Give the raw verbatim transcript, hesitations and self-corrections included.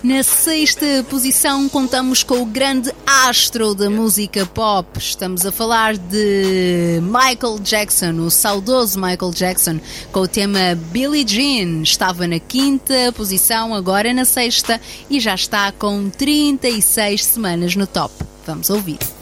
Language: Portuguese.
Na sexta posição contamos com o grande astro da música pop. Estamos a falar de Michael Jackson, o saudoso Michael Jackson, com o tema Billie Jean. Estava na quinta posição, agora na sexta, e já está com trinta e seis semanas no top. Vamos ouvir.